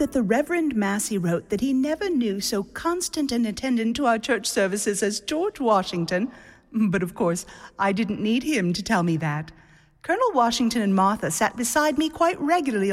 that the Reverend Massey wrote that he never knew so constant an attendant to our church services as George Washington. But of course, I didn't need him to tell me that. Colonel Washington and Martha sat beside me quite regularly